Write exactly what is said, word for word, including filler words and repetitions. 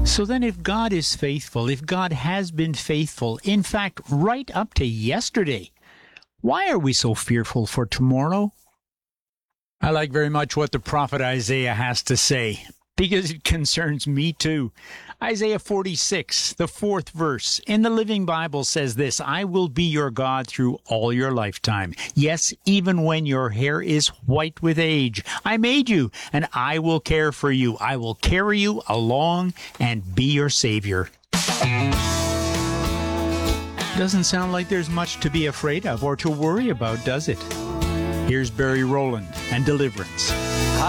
So then if God is faithful, if God has been faithful, in fact, right up to yesterday, why are we so fearful for tomorrow? I like very much what the prophet Isaiah has to say, because it concerns me too. Isaiah forty-six, the fourth verse, in the Living Bible says this, I will be your God through all your lifetime. Yes, even when your hair is white with age. I made you, and I will care for you. I will carry you along and be your Savior. Doesn't sound like there's much to be afraid of or to worry about, does it? Here's Barry Rowland and Deliverance.